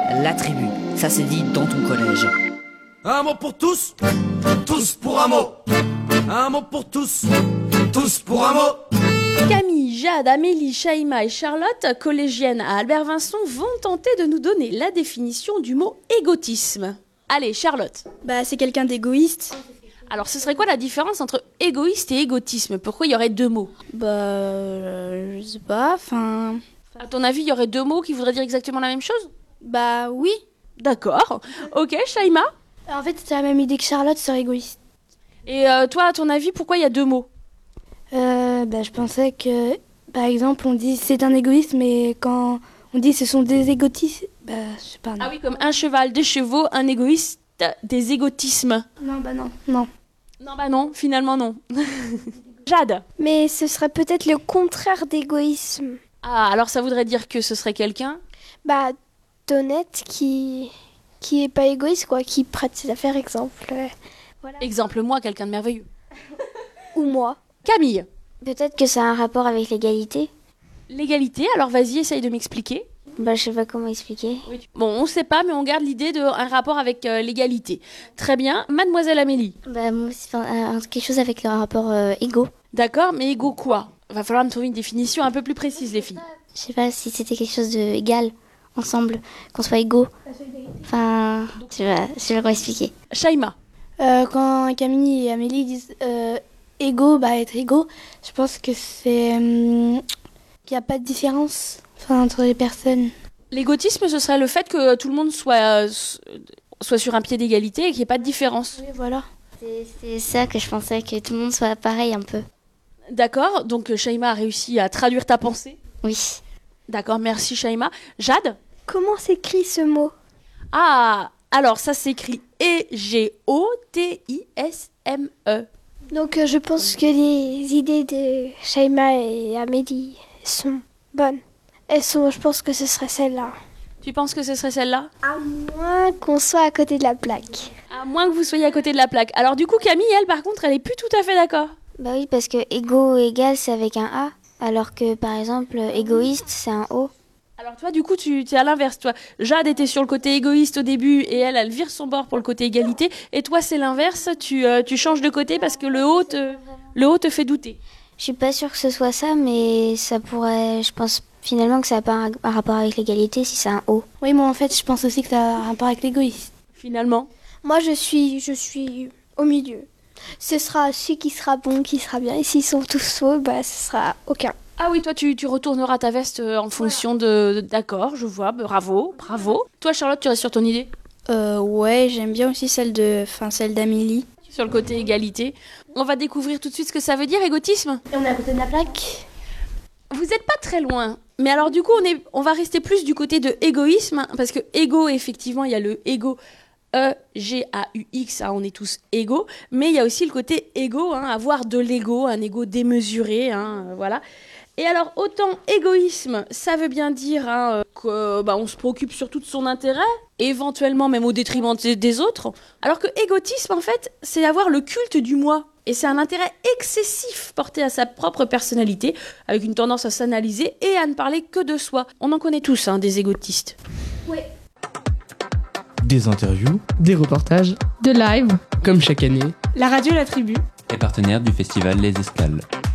la tribu. Ça c'est dit dans ton collège. Un mot pour tous, tous pour un mot. Un mot pour tous, tous pour un mot. Camille, Jade, Amélie, Shaima et Charlotte, collégiennes à Albert Vincent, vont tenter de nous donner la définition du mot égotisme. Allez, Charlotte. C'est quelqu'un d'égoïste. Alors, ce serait quoi la différence entre égoïste et égotisme ? Pourquoi il y aurait deux mots ? Je sais pas, À ton avis, il y aurait deux mots qui voudraient dire exactement la même chose ? Oui. D'accord. Ok, Shaima ? En fait, c'est la même idée que Charlotte sur égoïste. Et toi, à ton avis, pourquoi il y a deux mots ? Je pensais que, par exemple, on dit c'est un égoïste, mais quand on dit ce sont des égotistes, je sais pas. Non. Ah oui, comme un cheval, des chevaux, un égoïste, des égotismes. Non, Non, finalement non. Jade. Mais ce serait peut-être le contraire d'égoïsme. Ah, alors ça voudrait dire que ce serait quelqu'un ? D'honnête qui est pas égoïste, quoi, qui prête ses affaires, exemple. Voilà. Exemple, moi, quelqu'un de merveilleux. Ou moi. Camille. Peut-être que ça a un rapport avec l'égalité. L'égalité, alors vas-y, essaye de m'expliquer. Je sais pas comment expliquer. Bon, on sait pas, mais on garde l'idée d'un rapport avec l'égalité. Très bien. Mademoiselle Amélie. Moi aussi, quelque chose avec le rapport égo. D'accord, mais égo quoi ? Va falloir me trouver une définition un peu plus précise, les filles. Je sais pas si c'était quelque chose de égal, ensemble, qu'on soit égaux. Je sais pas comment expliquer. Shaima. Quand Camille et Amélie disent égaux, être égaux, je pense que c'est qu'il n'y a pas de différence entre les personnes. L'égotisme, ce serait le fait que tout le monde soit sur un pied d'égalité et qu'il n'y ait pas de différence. Oui, voilà. C'est ça que je pensais, que tout le monde soit pareil un peu. D'accord, donc Shaima a réussi à traduire ta pensée. Oui. D'accord, merci Shaima. Jade ? Comment s'écrit ce mot ? Ah, alors ça s'écrit E-G-O-T-I-S-M-E. Donc je pense que les idées de Shaima et Amélie sont bonnes. Je pense que ce serait celle-là. Tu penses que ce serait celle-là ? À moins qu'on soit à côté de la plaque. À moins que vous soyez à côté de la plaque. Alors du coup, Camille, elle, par contre, elle est plus tout à fait d'accord. Oui, parce que égo égal, c'est avec un A. Alors que, par exemple, égoïste, c'est un O. Alors toi, du coup, tu es à l'inverse. Toi, Jade était sur le côté égoïste au début et elle vire son bord pour le côté égalité. Et toi, c'est l'inverse. Tu changes de côté parce que le haut te fait douter. Je suis pas sûre que ce soit ça, mais ça pourrait... Je pense finalement que ça n'a pas un rapport avec l'égalité si c'est un O. Oui, moi en fait, je pense aussi que ça a un rapport avec l'égoïsme. Finalement. Moi, je suis au milieu. Ce sera celui qui sera bon, qui sera bien. Et s'ils sont tous faux, ce sera aucun. Ah oui, toi, tu retourneras ta veste en fonction de... D'accord, je vois, bravo. Toi, Charlotte, tu restes sur ton idée ? Ouais, j'aime bien aussi celle d'Amélie. Sur le côté égalité. On va découvrir tout de suite ce que ça veut dire, égotisme. Et on est à côté de la plaque. Vous n'êtes pas très loin. Mais alors, du coup, on va rester plus du côté de égoïsme. Parce que égo, effectivement, il y a le égo... E-G-A-U-X, on est tous égaux, mais il y a aussi le côté égo, avoir de l'ego, un ego démesuré, voilà. Et alors, autant égoïsme, ça veut bien dire qu'on se préoccupe surtout de son intérêt, éventuellement même au détriment des autres, alors que égotisme, en fait, c'est avoir le culte du moi. Et c'est un intérêt excessif porté à sa propre personnalité, avec une tendance à s'analyser et à ne parler que de soi. On en connaît tous, des égotistes. Oui. Des interviews, des reportages, de live, comme chaque année, la radio La Tribu est partenaire du festival Les Escales.